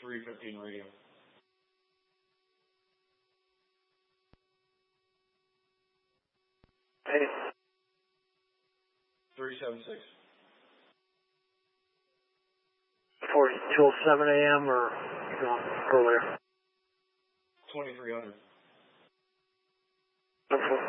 315 radio. Hey. 376. 40 till 7 a.m. or earlier? 2300. Okay.